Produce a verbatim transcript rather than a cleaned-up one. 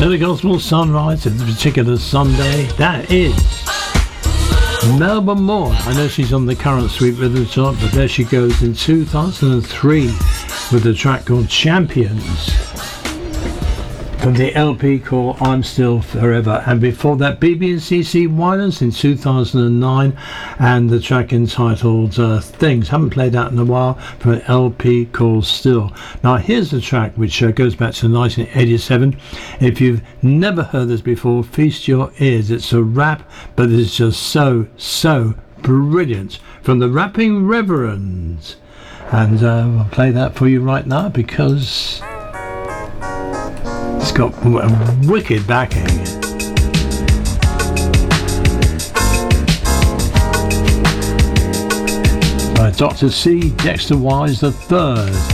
The Gospel Sunrise, a particular Sunday, that is Melba Moore. I know she's on the current Sweet Rhythm chart, but there she goes in two thousand three with a track called Champions from the L P called I'm Still Forever. And before that, B B and C C Winans in two thousand nine and the track entitled uh, Things. Haven't played that in a while, from an L P called Still. Now here's the track which uh, goes back to nineteen eighty-seven. If you've never heard this before, feast your ears. It's a rap, but it's just so, so brilliant from the Rapping Reverends. And uh, I'll play that for you right now because it's got a wicked backing. By Doctor C. Dexter Wise the third.